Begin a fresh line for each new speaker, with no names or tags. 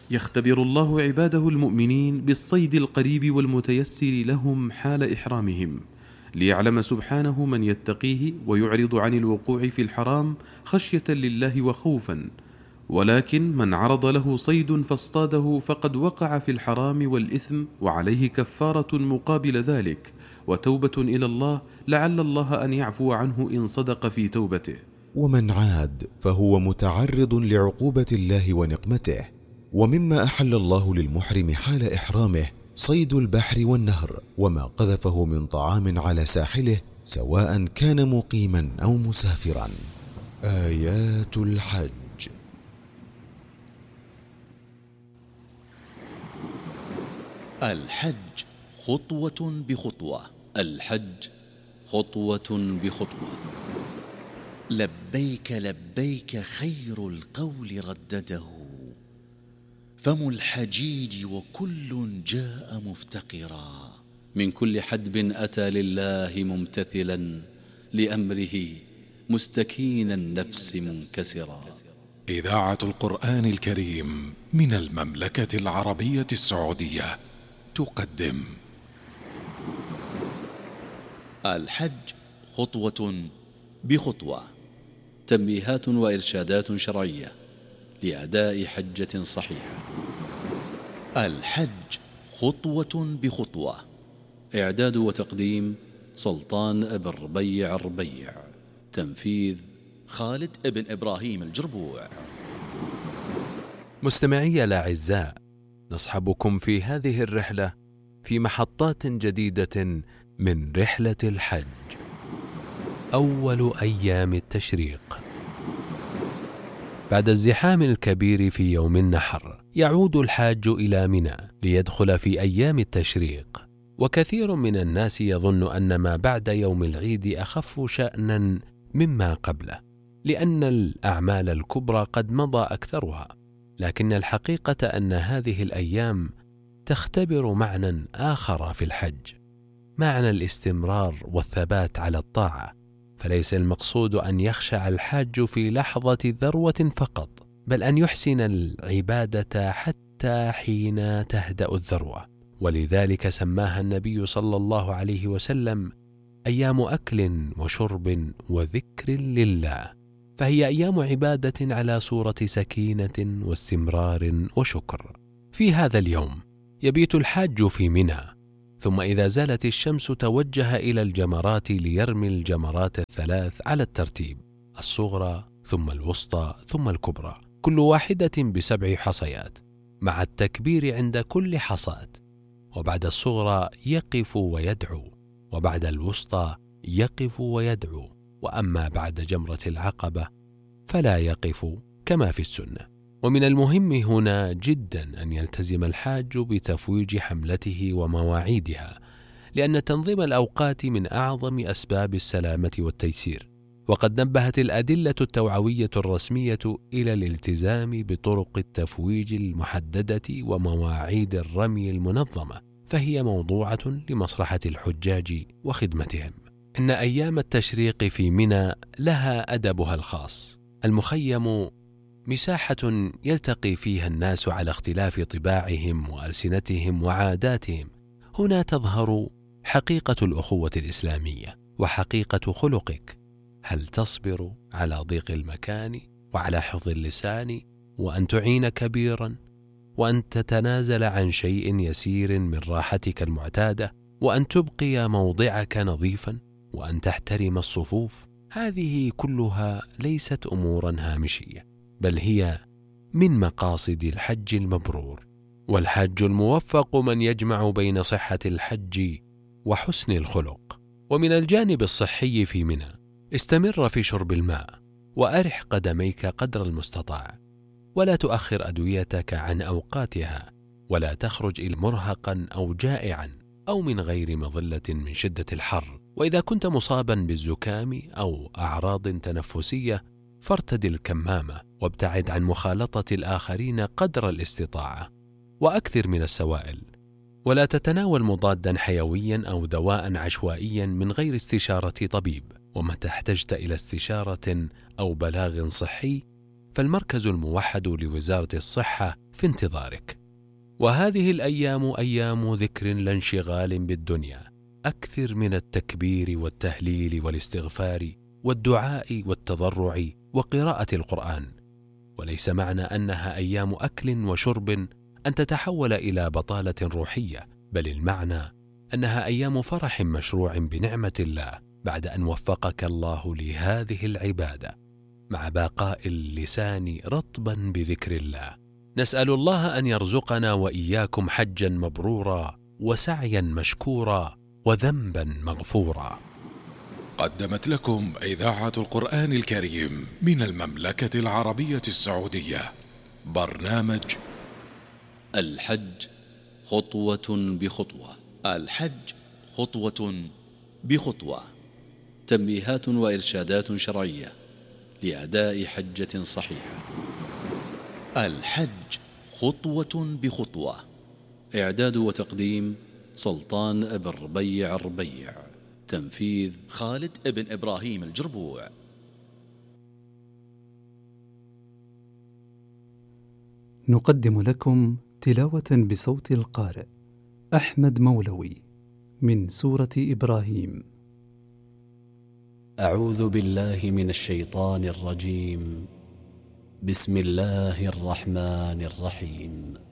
يختبر الله عباده المؤمنين بالصيد القريب والمتيسر لهم حال إحرامهم، ليعلم سبحانه من يتقيه ويعرض عن الوقوع في الحرام خشية لله وخوفا. ولكن من عرض له صيد فاصطاده فقد وقع في الحرام والإثم، وعليه كفارة مقابل ذلك وتوبة إلى الله، لعل الله أن يعفو عنه إن صدق في توبته.
ومن عاد فهو متعرض لعقوبة الله ونقمته. ومما أحل الله للمحرم حال إحرامه صيد البحر والنهر وما قذفه من طعام على ساحله، سواء كان مقيما أو مسافرا. آيات الحج.
الحج خطوة بخطوة. الحج خطوة بخطوة. لبيك لبيك خير القول ردده، فم الحجيج وكل جاء مفتقرا. من كل حدب أتى لله ممتثلا لأمره مستكين النفس منكسرا.
إذاعة القرآن الكريم من المملكة العربية السعودية تقدم
الحج خطوة بخطوة. تنبيهات وإرشادات شرعية لأداء حجة صحيحة. الحج خطوة بخطوة. إعداد وتقديم سلطان بن ربيع الربيع. تنفيذ خالد بن إبراهيم الجربوع.
مستمعي الأعزاء، نصحبكم في هذه الرحلة في محطات جديدة من رحلة الحج. أول أيام التشريق. بعد الزحام الكبير في يوم النحر، يعود الحاج إلى منى ليدخل في أيام التشريق. وكثير من الناس يظن أن ما بعد يوم العيد أخف شأنا مما قبله، لأن الأعمال الكبرى قد مضى أكثرها. لكن الحقيقة أن هذه الأيام تختبر معنى آخر في الحج، معنى الاستمرار والثبات على الطاعة. فليس المقصود أن يخشع الحاج في لحظة ذروة فقط، بل أن يحسن العبادة حتى حين تهدأ الذروة. ولذلك سماها النبي صلى الله عليه وسلم أيام أكل وشرب وذكر لله، فهي أيام عبادة على صورة سكينة واستمرار وشكر. في هذا اليوم يبيت الحاج في منى، ثم إذا زالت الشمس توجه إلى الجمرات ليرمي الجمرات الثلاث على الترتيب: الصغرى ثم الوسطى ثم الكبرى، كل واحدة ب7 حصيات، مع التكبير عند كل حصاة. وبعد الصغرى يقف ويدعو، وبعد الوسطى يقف ويدعو، وأما بعد جمرة العقبة فلا يقف كما في السنة. ومن المهم هنا جدا أن يلتزم الحاج بتفويج حملته ومواعيدها، لأن تنظيم الأوقات من أعظم أسباب السلامة والتيسير. وقد نبهت الأدلة التوعوية الرسمية إلى الالتزام بطرق التفويج المحددة ومواعيد الرمي المنظمة، فهي موضوعة لمصلحة الحجاج وخدمتهم. إن أيام التشريق في منى لها أدبها الخاص. المخيم مساحة يلتقي فيها الناس على اختلاف طباعهم وألسنتهم وعاداتهم. هنا تظهر حقيقة الأخوة الإسلامية وحقيقة خلقك. هل تصبر على ضيق المكان وعلى حفظ اللسان، وأن تعين كبيرا، وأن تتنازل عن شيء يسير من راحتك المعتادة، وأن تبقي موضعك نظيفا، وأن تحترم الصفوف؟ هذه كلها ليست أمورا هامشية، بل هي من مقاصد الحج المبرور. والحج الموفق من يجمع بين صحة الحج وحسن الخلق. ومن الجانب الصحي في منى، استمر في شرب الماء، وأرح قدميك قدر المستطاع، ولا تؤخر أدويتك عن أوقاتها، ولا تخرج إلا مرهقا أو جائعا أو من غير مظلة من شدة الحر. وإذا كنت مصابا بالزكام أو أعراض تنفسية فارتدي الكمامة، وابتعد عن مخالطة الآخرين قدر الاستطاعة، وأكثر من السوائل. ولا تتناول مضادا حيويا أو دواء عشوائيا من غير استشارة طبيب. ومتى احتجت إلى استشارة أو بلاغ صحي فالمركز الموحد لوزارة الصحة في انتظارك. وهذه الأيام أيام ذكر لا انشغال بالدنيا، أكثر من التكبير والتهليل والاستغفار والدعاء والتضرع وقراءة القرآن. وليس معنى أنها أيام أكل وشرب أن تتحول إلى بطالة روحية، بل المعنى أنها أيام فرح مشروع بنعمة الله بعد أن وفقك الله لهذه العبادة، مع بقاء اللسان رطبا بذكر الله. نسأل الله أن يرزقنا وإياكم حجا مبرورا وسعيا مشكورا وذنبا مغفورا.
قدمت لكم إذاعة القرآن الكريم من المملكة العربية السعودية برنامج
الحج خطوة بخطوة. الحج خطوة بخطوة، تنبيهات وإرشادات شرعية لأداء حجة صحيحة. الحج خطوة بخطوة، إعداد وتقديم سلطان بن ربيع الربيع، تنفيذ خالد بن إبراهيم الجربوع.
نقدم لكم تلاوة بصوت القارئ أحمد مولوي من سورة إبراهيم.
أعوذ بالله من الشيطان الرجيم. بسم الله الرحمن الرحيم.